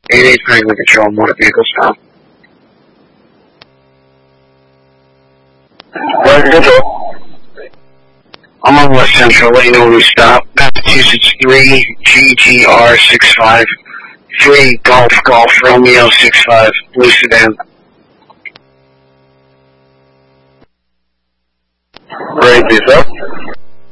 88 Franklin Control, motor vehicle stop. Franklin Control. I'm on West Central, let you know when we stop. Massachusetts 3, GGR 65, 3, Golf, Romeo 65, blue sedan. Great, please, sir.